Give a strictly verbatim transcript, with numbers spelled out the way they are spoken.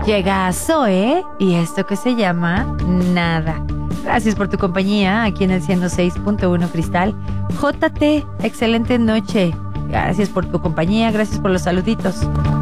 Llega a Zoe y esto que se llama Nada. Gracias por tu compañía aquí en el ciento seis punto uno Cristal. J T, excelente noche. Gracias por tu compañía, gracias por los saluditos.